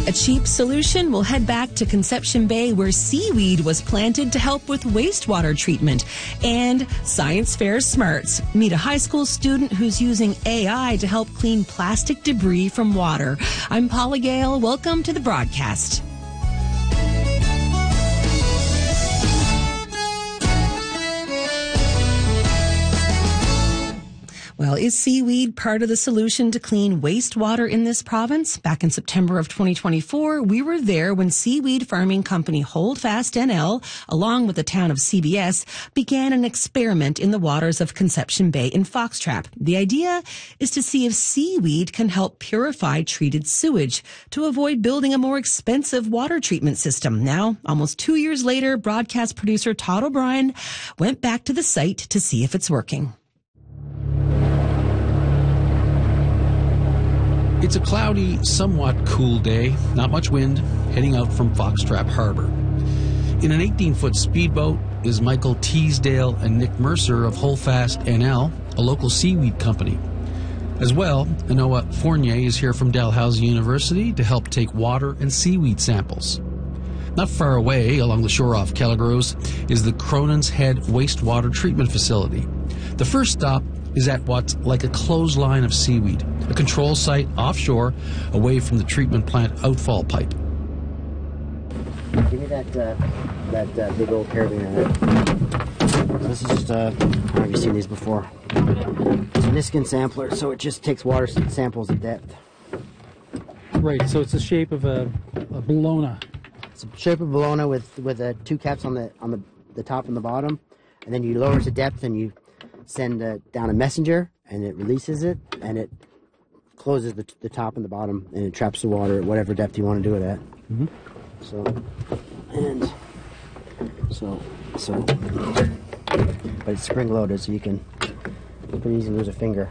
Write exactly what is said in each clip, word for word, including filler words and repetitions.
A cheap solution? We'll head back to Conception Bay where seaweed was planted to help with wastewater treatment. And Science Fair Smarts. Meet a high school student who's using A I to help clean plastic debris from water. I'm Paula Gale. Welcome to the broadcast. Well, is seaweed part of the solution to clean wastewater in this province? Back in September of twenty twenty-four, we were there when seaweed farming company Holdfast N L, along with the town of C B S, began an experiment in the waters of Conception Bay in Foxtrap. The idea is to see if seaweed can help purify treated sewage to avoid building a more expensive water treatment system. Now, almost two years later, broadcast producer Todd O'Brien went back to the site to see if it's working. It's a cloudy, somewhat cool day, not much wind, heading out from Foxtrap Harbor. In an eighteen-foot speedboat is Michael Teasdale and Nick Mercer of Holdfast N L, a local seaweed company. As well, Anoa Fournier is here from Dalhousie University to help take water and seaweed samples. Not far away, along the shore off Kelligrews, is the Cronin's Head Wastewater Treatment Facility. The first stop is at what's like a clothesline of seaweed, a control site offshore, away from the treatment plant outfall pipe. Give me that uh, that uh, big old carabiner. So this is just a, uh, have you seen these before? It's a Niskin sampler, so it just takes water samples at depth. Right, so it's the shape of a, a Bologna. It's the shape of a Bologna with with uh, two caps on the on the, the top and the bottom, and then you lower it to depth and you send uh, down a messenger, and it releases it, and it closes the, the top and the bottom, and it traps the water at whatever depth you want to do it at. Mm-hmm. So, and so, so, but it's spring loaded, so you can pretty easily lose a finger.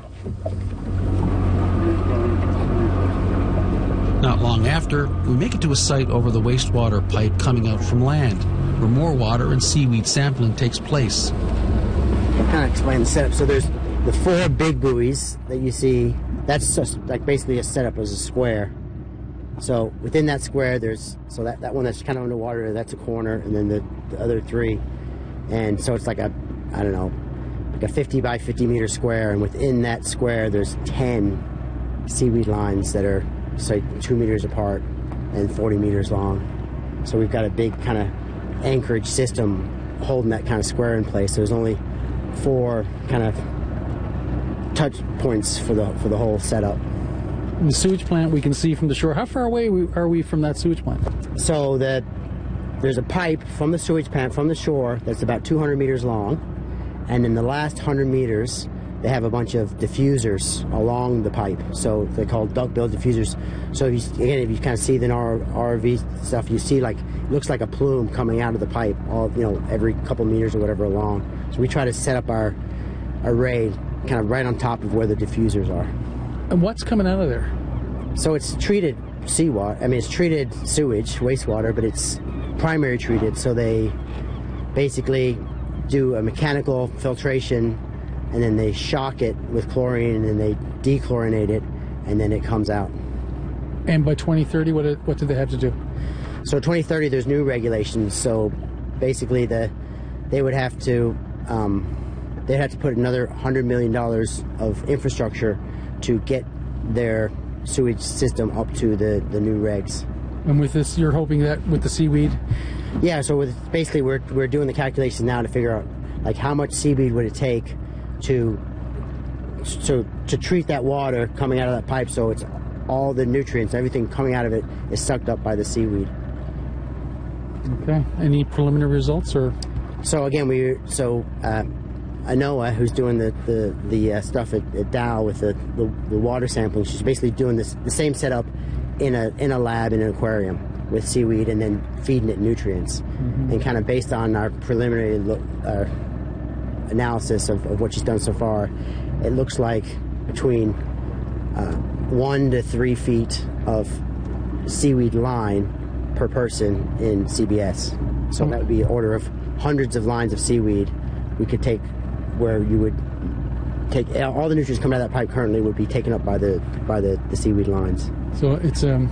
Not long after, we make it to a site over the wastewater pipe coming out from land, where more water and seaweed sampling takes place. I'll kind of explain the setup. So there's the four big buoys that you see. That's just like basically a setup as a square. So within that square, there's so that, that one that's kind of underwater, that's a corner, and then the, the other three. And so it's like a, I don't know, like a fifty by fifty meter square. And within that square, there's ten seaweed lines that are, say, two meters apart and forty meters long. So we've got a big kind of anchorage system holding that kind of square in place. There's only four kind of touch points for the for the whole setup. The sewage plant we can see from the shore. How far away are we from that sewage plant? So that there's a pipe from the sewage plant from the shore that's about two hundred meters long, and in the last one hundred meters they have a bunch of diffusers along the pipe. So they're called duck-bill diffusers. So if you, again, if you kind of see the R R V stuff, you see like it looks like a plume coming out of the pipe, all you know, every couple meters or whatever along. So we try to set up our array kind of right on top of where the diffusers are. And what's coming out of there? So it's treated seawater. I mean, it's treated sewage, wastewater, but it's primary treated. So they basically do a mechanical filtration, and then they shock it with chlorine, and they dechlorinate it, and then it comes out. And by twenty thirty, what what do they have to do? So twenty thirty, there's new regulations. So basically, the they would have to um, they'd have to put another one hundred million dollars of infrastructure to get their sewage system up to the, the new regs. And with this, you're hoping that with the seaweed? Yeah, so with, basically we're, we're doing the calculations now to figure out like how much seaweed would it take to, to, to treat that water coming out of that pipe so it's all the nutrients, everything coming out of it is sucked up by the seaweed. Okay. Any preliminary results? Or So again, we so uh, Anoa, who's doing the the, the uh, stuff at, at Dow with the, the, the water sampling, she's basically doing this the same setup in a in a lab in an aquarium with seaweed and then feeding it nutrients. Mm-hmm. And kind of based on our preliminary look, uh, analysis of, of what she's done so far, it looks like between uh, one to three feet of seaweed line per person in C B S. So that would be an order of hundreds of lines of seaweed we could take, where you would take all the nutrients coming out of that pipe currently would be taken up by the by the, the seaweed lines. So it's um